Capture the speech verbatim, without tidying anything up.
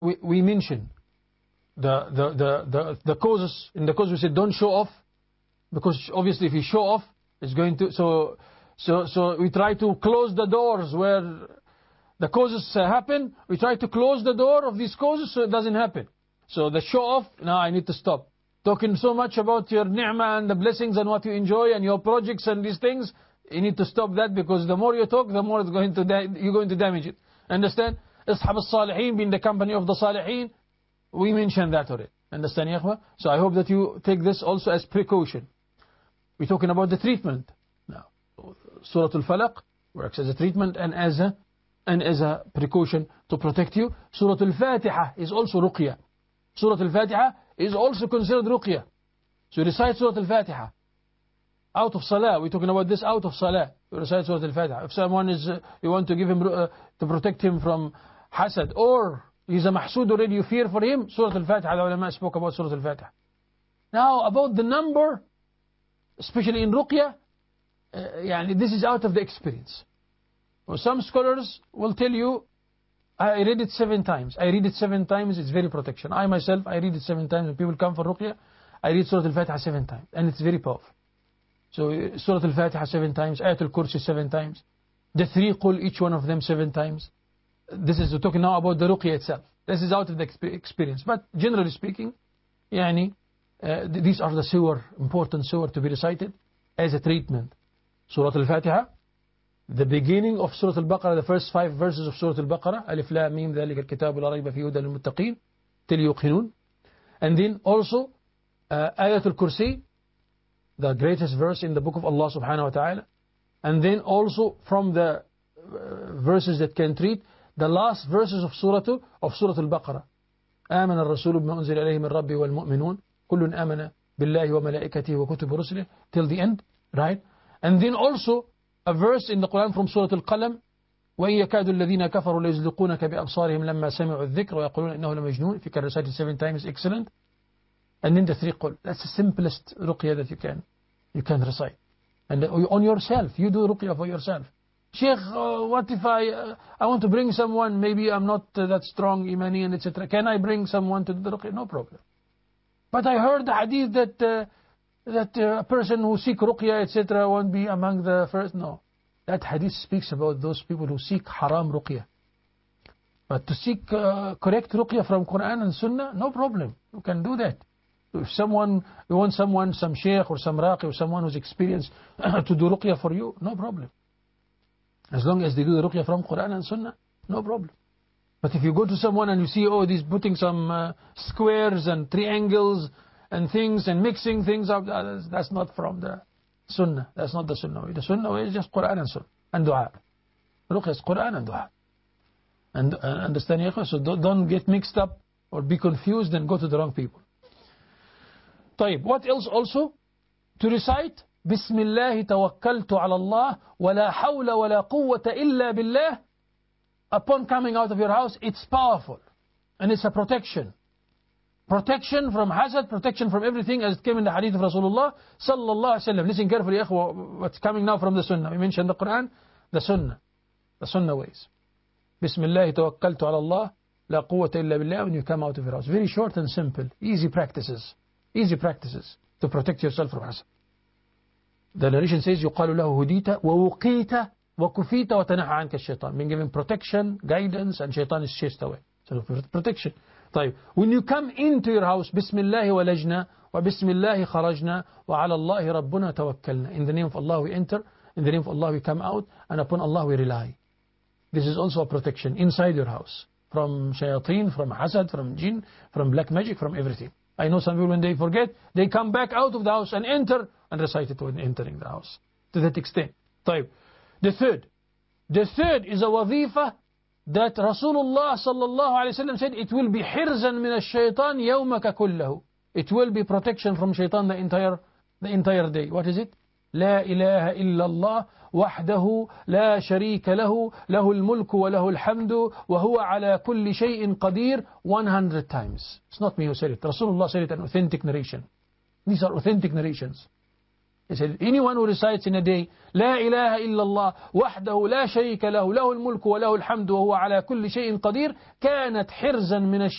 we, we mention the, the, the, the, the causes. In the cause we said don't show off, because obviously if you show off, it's going to, so, so, so we try to close the doors where the causes happen. We try to close the door of these causes so it doesn't happen. So the show off, now I need to stop. Talking so much about your ni'mah and the blessings and what you enjoy and your projects and these things, you need to stop that, because the more you talk, the more it's going to you're going to damage it. Understand? Ashab al-Salihin, being the company of the Salihin, we mentioned that already. Understand, ya akhwa? So I hope that you take this also as precaution. We're talking about the treatment now. Surah Al-Falaq works as a treatment and as a and as a precaution to protect you. Surah Al-Fatiha is also ruqya. Surah Al-Fatiha is also considered ruqya. So you recite Surah Al-Fatiha out of salah. We're talking about this out of salah. You recite Surah Al-Fatiha. If someone is, uh, you want to give him, uh, to protect him from hasad, or he's a mahsud already, you fear for him, Surah Al-Fatiha. The ulama spoke about Surah Al-Fatiha. Now about the number, especially in ruqya, uh, yani this is out of the experience. Well, some scholars will tell you, I read it seven times. I read it seven times, it's very protection. I myself, I read it seven times. When people come for ruqya, I read Surah Al-Fatiha seven times. And it's very powerful. So Surah Al-Fatiha seven times, Ayatul Kursi seven times. The three qul, each one of them seven times. This is, we're talking now about the ruqya itself. This is out of the experience. But generally speaking, yani, uh, these are the surah, important surah to be recited as a treatment. Surah Al-Fatiha, the beginning of Surah Al-Baqarah, the first five verses of Surah Al-Baqarah, Alif Lam Mim ذلك الكتاب لا ريب فيه هدى للمتقين till يوقنون. And then also uh, Ayatul Kursi, the greatest verse in the book of Allah subhanahu wa ta'ala. And then also from the uh, verses that can treat the last verses of Surah of Surah Al-Baqarah. آمن الرسول بما أنزل إليه من ربه والمؤمنون كل آمن بالله وملائكته وكتب رسله till the end, right? And then also a verse in the Quran from Surah Al-Qalam, وَإِن يَكَادُ الَّذِينَ كَفَرُوا لَيُزْلِقُونَكَ بِأَبْصَارِهِمْ لَمَّا سَمِعُوا الذِّكْرَ وَيَقُولُونَ إِنَّهُ لَمَجْنُونَ. If you can recite it seven times, excellent. And then the three qul. That's the simplest ruqya that you can you can recite. And on yourself, you do ruqya for yourself. Sheikh, uh, what if I uh, I want to bring someone, maybe I'm not uh, that strong, imani and et cetera. Can I bring someone to do the ruqya? No problem. But I heard the hadith that uh, that uh, a person who seek ruqya, et cetera, won't be among the first. No. That hadith speaks about those people who seek haram ruqya. But to seek uh, correct ruqya from Quran and Sunnah, no problem. You can do that. If someone, you want someone, some sheikh or some raqi or someone who's experienced to do ruqya for you, no problem. As long as they do the ruqya from Quran and Sunnah, no problem. But if you go to someone and you see, oh, he's putting some uh, squares and triangles and things and mixing things up, that's, that's not from the Sunnah. That's not the Sunnah way. The Sunnah way is just Quran and Sunnah and Dua. Ruqya is Quran and Dua. And uh, understand, ya? So don't, don't get mixed up or be confused and go to the wrong people. طيب, what else also? To recite بسم الله توكلت على الله ولا حول ولا قوة إلا بالله upon coming out of your house. It's powerful and it's a protection. Protection from hazard, protection from everything, as it came in the hadith of Rasulullah sallallahu alaihi wasallam. Listen carefully, ikhwa, what's coming now from the Sunnah. We mentioned the Quran, the Sunnah, the Sunnah ways. بسم الله توكلت على الله لا قوة إلا بالله when you come out of your house. Very short and simple, easy practices. Easy practices to protect yourself from hazard. The narration says يقال له هديت ووقيت وكفيت وتنحى عنك الشيطان. Being given protection, guidance, and shaitan is chased away. So protection. طيب, when you come into your house, بسم الله ولجنا وبسم الله خرجنا وعلى الله ربنا توكلنا. In the name of Allah we enter, in the name of Allah we come out, and upon Allah we rely. This is also a protection inside your house from shayateen, from hasad, from jinn, from black magic, from everything. I know some people, when they forget, they come back out of the house and enter and recite it when entering the house. To that extent. طيب. The third. The third is a wazifa that Rasulullah sallallahu alayhi wa sallam said, it will be hirzan min ash-shaytan yawmaka kullahu. It will be protection from shaitan the entire, the entire day. What is it? لا إله إلا الله وحده لا شريك له له الملك وله الحمد وهو على كل شيء قدير one hundred times. It's not me who said it. Rasulullah said it in authentic narration. These are authentic narrations. He said, anyone who recites in a day لا إله إلا الله وحده لا شريك له له الملك وله الحمد وهو على كل شيء قدير كانت حرزا من